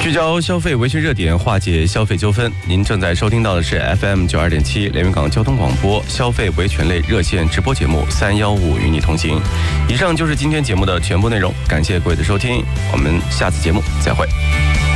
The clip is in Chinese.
聚焦消费维权热点，化解消费纠纷。您正在收听到的是 FM92.7连云港交通广播消费维权类热线直播节目315与你同行。以上就是今天节目的全部内容，感谢各位的收听，我们下次节目再会。